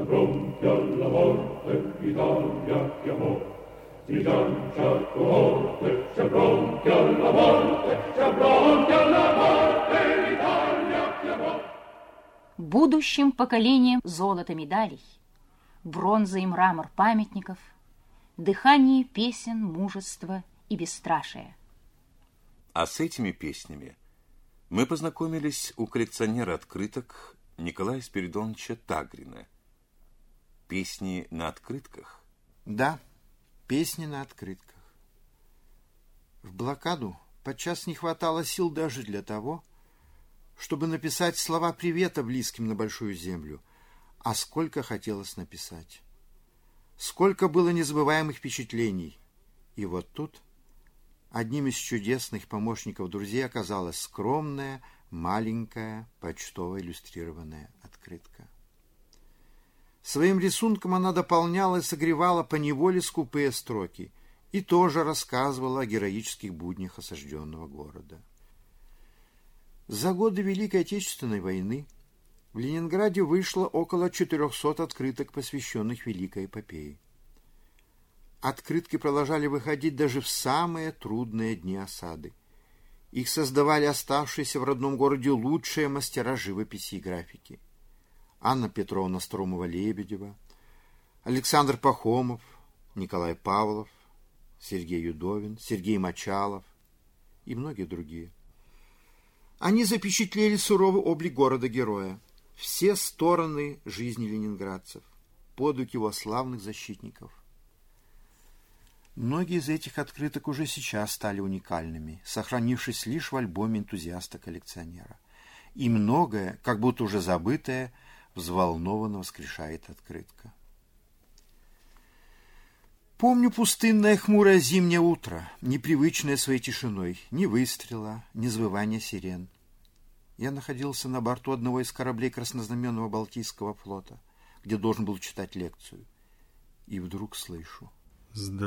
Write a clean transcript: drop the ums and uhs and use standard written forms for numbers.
pronti alla morte, l'Italia chiamò. Si lancia cohorte, siamo pronti alla morte, siamo pronti alla morte, l'Italia chiamò. Будущим поколениям золото медалей, бронза и мрамор памятников, дыхание песен мужества и бесстрашия. А с этими песнями мы познакомились у коллекционера открыток Николая Спиридоновича Тагрина. Песни на открытках? Да, песни на открытках. В блокаду подчас не хватало сил даже для того, чтобы написать слова привета близким на Большую Землю, а сколько хотелось написать. Сколько было незабываемых впечатлений. И вот тут одним из чудесных помощников друзей оказалась скромная, маленькая, почтово иллюстрированная открытка. Своим рисунком она дополняла и согревала поневоле скупые строки и тоже рассказывала о героических буднях осажденного города. За годы Великой Отечественной войны в Ленинграде вышло около 400 открыток, посвященных Великой эпопее. Открытки продолжали выходить даже в самые трудные дни осады. Их создавали оставшиеся в родном городе лучшие мастера живописи и графики. Анна Петровна Стромова-Лебедева, Александр Пахомов, Николай Павлов, Сергей Юдовин, Сергей Мочалов и многие другие. Они запечатлели суровый облик города-героя, все стороны жизни ленинградцев, подвиг его славных защитников. Многие из этих открыток уже сейчас стали уникальными, сохранившись лишь в альбоме энтузиаста-коллекционера. И многое, как будто уже забытое, взволнованно воскрешает открытка. Помню пустынное хмурое зимнее утро, непривычное своей тишиной, ни выстрела, ни завывания сирен. Я находился на борту одного из кораблей краснознаменного Балтийского флота, где должен был читать лекцию. И вдруг слышу: